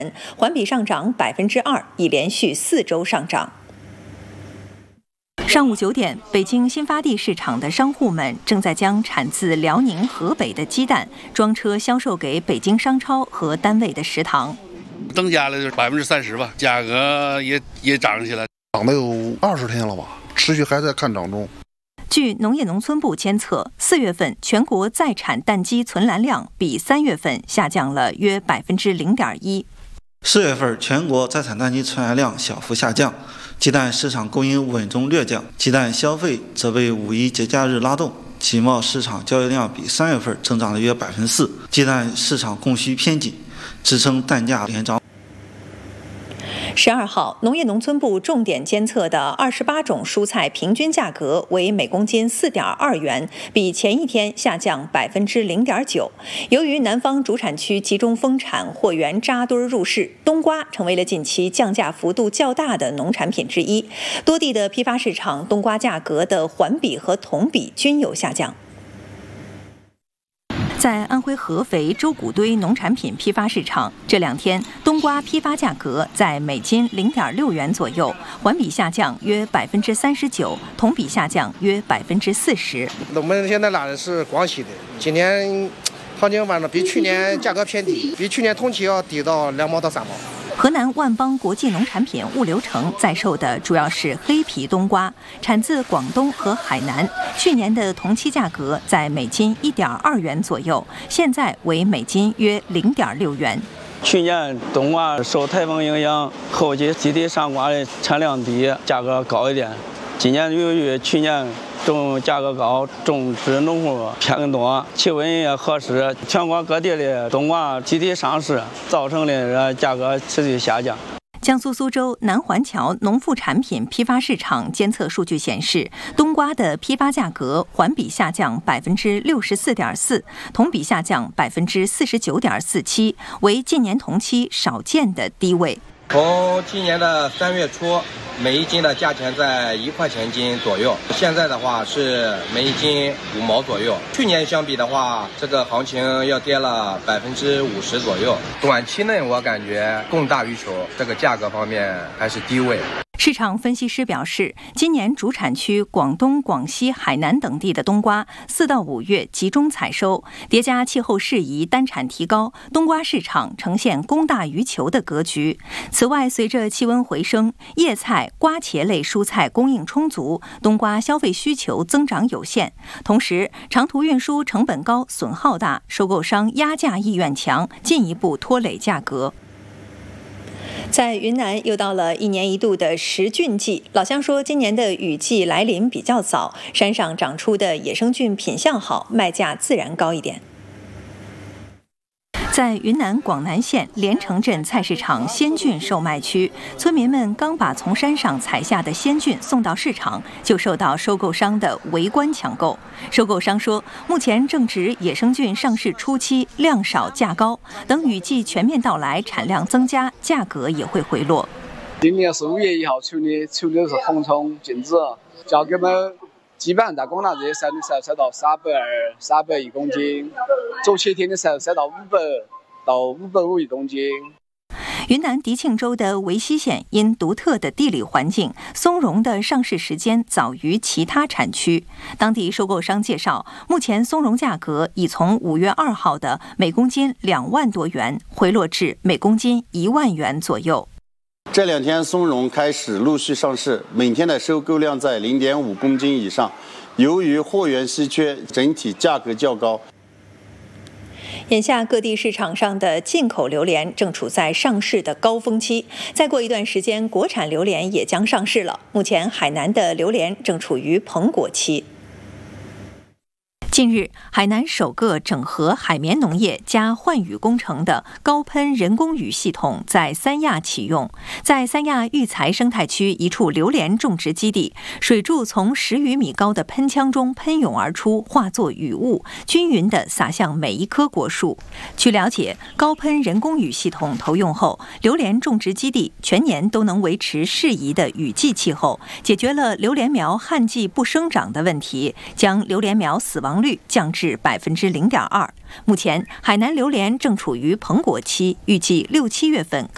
环比上涨2%，已连续4周上涨。上午9点，北京新发地市场的商户们正在将产自辽宁、河北的鸡蛋装车销售给北京商超和单位的食堂。 增加了就是30%吧，价格也涨起来， 涨了有20天了吧，持续还在看涨中。 据农业农村部监测，4月份全国在产蛋鸡存栏量比3月份下降了约0.1%。 4月份全国在产蛋鸡存栏量小幅下降，鸡蛋市场供应稳中略降，鸡蛋消费则被5一节假日拉动，集贸市场交易量比3月份增长了约4%，鸡蛋市场供需偏紧，支撑蛋价连涨。 12号，农业农村部重点监测的28种蔬菜平均价格为每公斤4.2元，比前一天下降0.9%。由于南方主产区集中丰产，货源扎堆入市，冬瓜成为了近期降价幅度较大的农产品之一。多地的批发市场冬瓜价格的环比和同比均有下降。在安徽合肥周谷堆农产品批发市场，这2天冬瓜批发价格在每斤0.6元左右，环比下降约39%，同比下降约40%。 我们现在拿的是广西的，今年行情反正比去年价格偏低，比去年同期要低到2毛到3毛。 河南万邦国际农产品物流城在售的主要是黑皮冬瓜，产自广东和海南。去年的同期价格在每斤1.2元左右，现在为每斤约0.6元。 去年冬瓜受台风影响，后期基地上瓜的产量低，价格高一点。今年由于去年价格高，种植农户偏多，气温也合适，全国各地的冬瓜集体上市，造成的价格持续下降。 江苏苏州南环桥农副产品批发市场监测数据显示，冬瓜的批发价格环比下降64.4%，同比下降49.47%，为近年同期少见的低位。 从今年的3月初，每一斤的价钱在1块钱斤左右，现在的话是每一斤5毛左右。去年相比的话，这个行情要跌了50%左右。短期内我感觉供大于求，这个价格方面还是低位。 市场分析师表示，今年主产区广东、广西、海南等地的冬瓜4到5月集中采收，叠加气候适宜，单产提高，冬瓜市场呈现供大于求的格局。此外，随着气温回升，叶菜、瓜茄类蔬菜供应充足，冬瓜消费需求增长有限。同时，长途运输成本高、损耗大，收购商压价意愿强，进一步拖累价格。在云南又到了1年1度的食菌季，老乡说今年的雨季来临比较早，山上长出的野生菌品相好，卖价自然高一点。在云南广南县连城镇菜市场鲜菌售卖区，村民们刚把从山上采下的鲜菌送到市场，就受到收购商的围观抢购。收购商说，目前正值野生菌上市初期，量少价高，等雨季全面到来，产量增加，价格也会回落。 今年是5月1号处理的是红葱菌子，价格嘛基本上在广南这些山的时候才到320、300一公斤，走7天的时候才到500到550一公斤。 云南迪庆州的维西县因独特的地理环境，松茸的上市时间早于其他产区。当地收购商介绍，目前松茸价格已从5月2号的每公斤2万多元回落至每公斤1万元左右。 这2天松茸开始陆续上市，每天的收购量在0.5公斤以上。由于货源稀缺，整体价格较高。 眼下各地市场上的进口榴莲正处在上市的高峰期，再过一段时间，国产榴莲也将上市了。目前海南的榴莲正处于膨果期。近日，海南首个整合海绵农业加换雨工程的高喷人工雨系统在三亚启用。在三亚育才生态区一处榴莲种植基地，水柱从10余米高的喷枪中喷涌而出，化作雨雾，均匀地洒向每一棵果树。据了解，高喷人工雨系统投用后，榴莲种植基地全年都能维持适宜的雨季气候，解决了榴莲苗旱季不生长的问题，将榴莲苗死亡率降至0.2%。目前，海南榴莲正处于膨果期，预计6、7月份